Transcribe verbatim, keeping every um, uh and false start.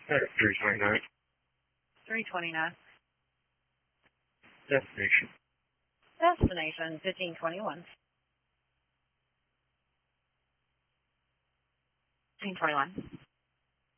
three twenty-nine. three twenty-nine. Destination. Destination, fifteen twenty-one. fifteen twenty-one.